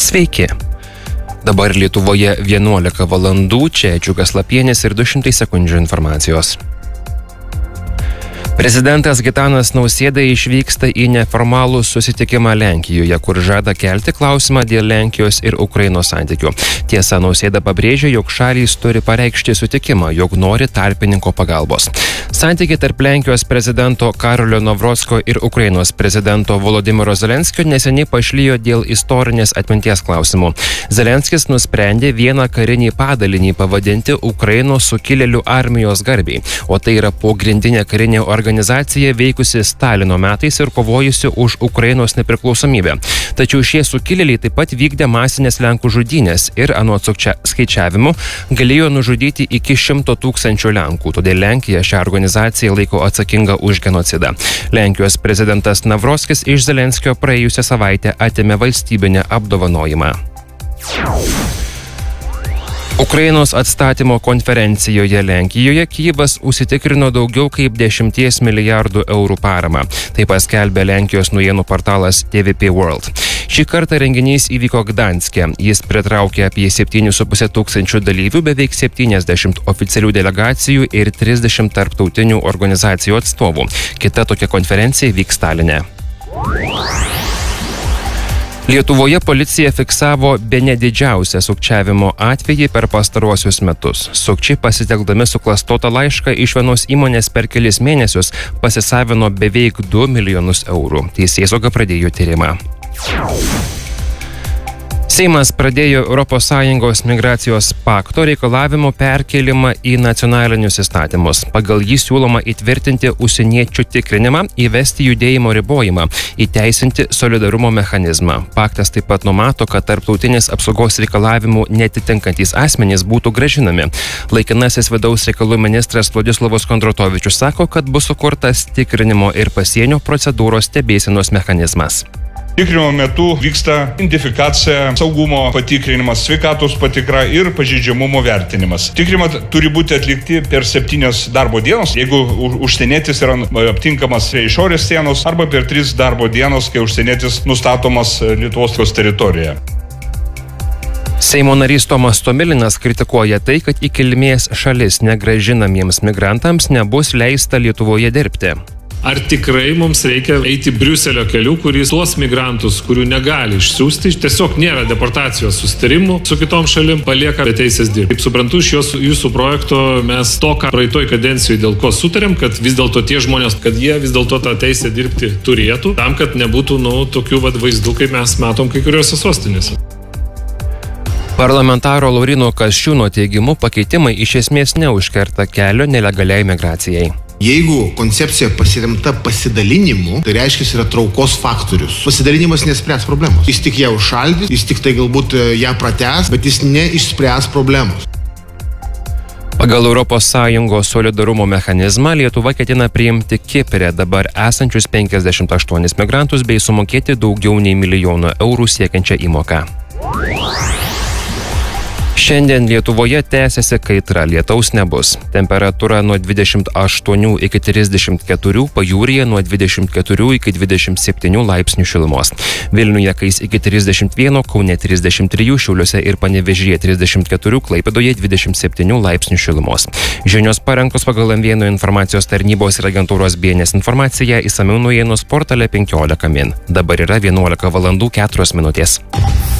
Sveiki. Dabar Lietuvoje 11 valandų, čia Džiugas Lapienis ir 200 sekundžių informacijos. Prezidentas Gitanas Nausėda išvyksta į neformalų susitikimą Lenkijoje, kur žada kelti klausimą dėl Lenkijos ir Ukrainos santykių. Tiesa, Nausėda pabrėžė, jog šalys turi pareikšti sutikimą, jog nori tarpininko pagalbos. Santykiai tarp Lenkijos prezidento Karolio Nawrocko ir Ukrainos prezidento Volodymyro Zelenskio neseniai pašlijo dėl istorinės atminties klausimų. Zelenskis nusprendė vieną karinį padalinį pavadinti Ukrainos sukilėlių armijos garbei, o tai yra pogrindinė karinė organizacija veikusi Stalino metais ir kovojusi už Ukrainos nepriklausomybę. Tačiau šie sukilėliai taip pat vykdė masinės Lenkų žudynės ir anot skaičiavimų galėjo nužudyti iki 100 000 Lenkų, todėl Lenkija šią organizaciją laiko atsakinga už genocidą. Lenkijos prezidentas Nawrockis iš Zelenskio praėjusią savaitę atėmė valstybinį apdovanojimą. Ukrainos atstatymo konferencijoje Lenkijoje Kyjivas užsitikrino daugiau kaip 10 milijardų eurų paramą. Tai paskelbė Lenkijos naujienų portalas TVP World. Šį kartą renginys įvyko Gdanske. Jis pritraukė apie 7,5 tūkstančių dalyvių, beveik 70 oficialių delegacijų ir 30 tarptautinių organizacijų atstovų. Kita tokia konferencija vyks Taline. Lietuvoje policija fiksavo bene didžiausią sukčiavimo atvejį per pastaruosius metus. Sukčiai pasitelkdami suklastotą laišką iš vienos įmonės per kelis mėnesius pasisavino beveik 2 milijonus eurų. Teisėsauga pradėjo tyrimą. Seimas pradėjo ES migracijos pakto reikalavimų perkėlimą į nacionalinius įstatymus. Pagal jį siūloma įtvirtinti užsieniečių tikrinimą, įvesti judėjimo ribojimą, įteisinti solidarumo mechanizmą. Paktas taip pat numato, kad tarptautinės apsaugos reikalavimų netitinkantys asmenys būtų grąžinami. Laikinasis vidaus reikalų ministras Vladislavas Kondratovičius sako, kad bus sukurtas tikrinimo ir pasienio procedūros stebėsenos mechanizmas. Tikrinimo metu vyksta identifikacija, saugumo patikrinimas, sveikatos patikra ir pažeidžiamumo vertinimas. Tikrinimai turi būti atlikti per 7 darbo dienos, jeigu užsienietis yra aptinkamas prie išorės sienos, arba per 3 darbo dienos, kai užsienietis nustatomas Lietuvos teritorijoje. Seimo narys Tomas Tomilinas kritikuoja tai, kad į kilmės šalis negrąžinamiems migrantams nebus leista Lietuvoje dirbti. Ar tikrai mums reikia eiti Briuselio keliu, kuris tuos migrantus, kurių negali išsiųsti, tiesiog nėra deportacijos susitarimų su kitom šalim, palieka be teisės dirbti. Kaip suprantu, iš jūsų projekto mes to, ką praeitoj kadencijoje dėl ko sutarėm, kad vis dėlto tie žmonės, kad jie vis dėlto tą teisę dirbti turėtų, tam, kad nebūtų tokių vaizdų, kaip mes matom kai kuriuose sostinėse. Parlamentaro Lauryno Kasčiūno teigimu pakeitimai iš esmės neužkerta kelio nelegaliai migracijai. Jeigu koncepcija pasiremta pasidalinimu, tai reiškia, yra traukos faktorius. Pasidalinimas nespręs problemos. Jis tik ją užšaldys, jis tik tai galbūt ją pratęs, bet jis neišspręs problemos. Pagal ES solidarumo mechanizmą Lietuva ketina priimti Kipre dabar esančius 58 migrantus bei sumokėti daugiau nei 1 milijoną eurų siekiančią įmoką. Šiandien Lietuvoje tęsiasi kaitra, lietaus nebus. Temperatūra nuo 28 iki 34, pajūryje nuo 24 iki 27 laipsnių šilumos. Vilniuje kais iki 31, Kaune 33, Šiauliuose ir Panevėžyje 34, Klaipėdoje 27 laipsnių šilumos. Žinios parengtos pagal M1 informacijos tarnybos ir agentūros BNS informaciją, išsamiau naujienų portale 15 min. Dabar yra 11 valandų 4 minutės.